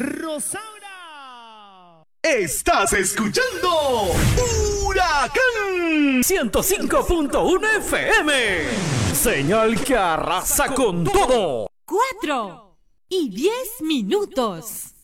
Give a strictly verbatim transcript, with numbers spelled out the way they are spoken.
Rosaura. Estás escuchando Huracán ciento cinco punto uno F M. Señal que arrasa con todo. Cuatro y diez minutos.